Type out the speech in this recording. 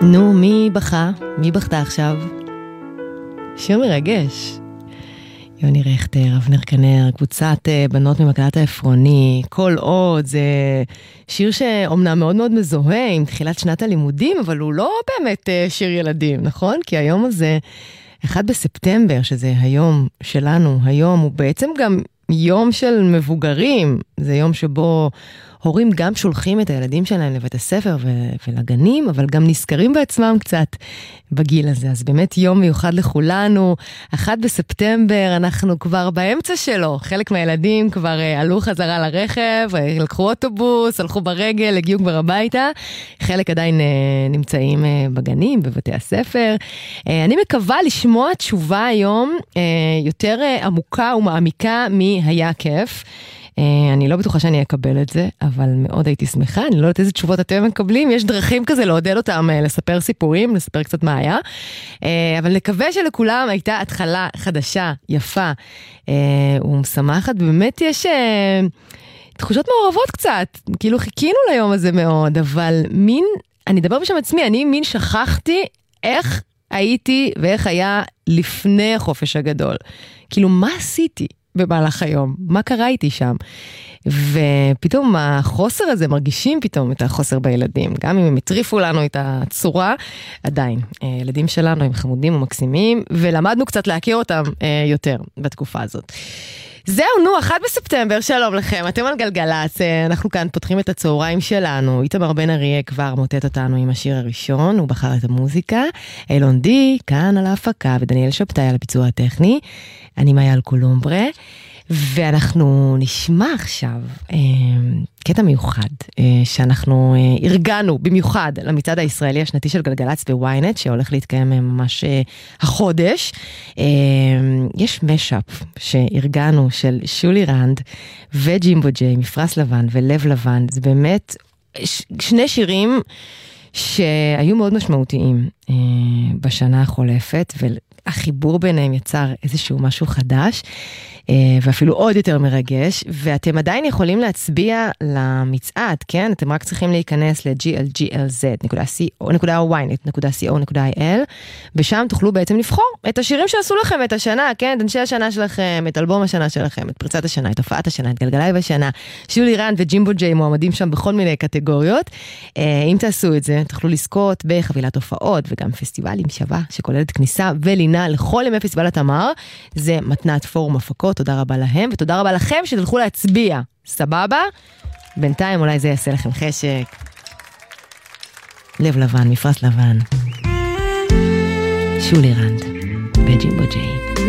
נו, מי בכה? מי בכתה עכשיו? שיר מרגש. יוני רכטר, אבנר כנר, קבוצת בנות ממקהלת העפרוני, כל עוד, זה שיר שאומנם מאוד מאוד מזוהה עם תחילת שנת הלימודים, אבל הוא לא באמת שיר ילדים, נכון? כי היום הזה, 1 בספטמבר, שזה היום שלנו, היום הוא בעצם גם יום של מבוגרים, זה יום שבו הורים גם שולחים את הילדים שלהם לבית הספר ולגנים, אבל גם נזכרים בעצמם קצת בגיל הזה. אז באמת יום מיוחד לכולנו, 1 בספטמבר, אנחנו כבר באמצע שלו. חלק מהילדים כבר עלו חזרה לרכב, לקחו אוטובוס, הלכו ברגל, הגיעו כבר הביתה. חלק עדיין נמצאים בגנים, בבתי הספר. אני מקווה לשמוע תשובה היום יותר עמוקה ומעמיקה מהיה כיף. אני לא בטוחה שאני אקבל את זה, אבל מאוד הייתי שמחה, אני לא יודעת איזה תשובות אתם מקבלים, יש דרכים כזה לעודד אותם לספר סיפורים, לספר קצת מה היה, אבל נקווה שלכולם הייתה התחלה חדשה, יפה ומשמחת, ובאמת יש תחושות מעורבות קצת, כאילו חיכינו ליום הזה מאוד, אבל אני אדבר בשם עצמי, אני שכחתי איך הייתי ואיך היה לפני החופש הגדול, כאילו מה עשיתי? במהלך היום, מה קרה איתי שם? ופתאום החוסר הזה, מרגישים פתאום את החוסר בילדים, גם אם הם הטריפו לנו את הצורה, עדיין, ילדים שלנו הם חמודים ומקסימים, ולמדנו קצת להכיר אותם יותר בתקופה הזאת. זהו, 1 בספטמבר, שלום לכם, אתם על גלגלצ, אנחנו כאן פותחים את הצהריים שלנו, איתמר בן אריה כבר מוטט אותנו עם השיר הראשון, הוא בחר את המוזיקה, אילון די, כאן על ההפקה, ודניאל שבתאי על הביצוע הטכני, אני מאיה קולומברה, ואנחנו נשמע עכשיו קטע מיוחד, שאנחנו ארגנו במיוחד למצעד הישראלי השנתי של גלגלצ בוויינט, שהולך להתקיים ממש החודש. יש משאפ שארגנו של שולי רנד וג'ימבו ג'יי, מפרס לבן ולב לבן, זה באמת שני שירים שהיו מאוד משמעותיים בשנה החולפת, והחיבור ביניהם יצר איזשהו משהו חדש, ואפילו עוד יותר מרגש, ואתם עדיין יכולים להצביע למצעד, כן? אתם רק צריכים להיכנס ל-glglz.co.il, ושם תוכלו בעצם לבחור את השירים שעשו לכם את השנה, כן? את אנשי השנה שלכם, את אלבום השנה שלכם, את פריצת השנה, את הופעת השנה, את גלגלי בשנה, שולי רנד וג'ימבו ג'יי מועמדים שם בכל מיני קטגוריות. אם תעשו את זה, תוכלו לזכות בחבילת הופעות, וגם פסטיבלים שווה, שכוללת כניסה ולינה לכל ימי פסטיבל התמר. זה מתנת פורום הפקות, תודה רבה להם, ותודה רבה לכם שתלכו להצביע. סבבה? בינתיים אולי זה יעשה לכם חשק. לב לבן, מפרס לבן. שולי רנד וג'ימבו ג'יי.